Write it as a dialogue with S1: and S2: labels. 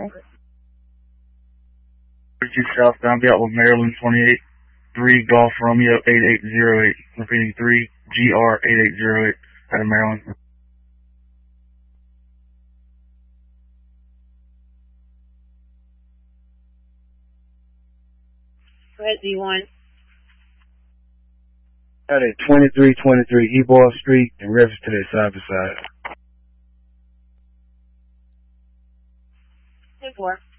S1: 32 southbound, be out with Maryland 28, 3 Golf Romeo 8808, repeating 3 GR 8808 out of Maryland.
S2: Go ahead, Z1.
S3: At 2323 Ebor Street in reference to that side by side.
S2: 10-4.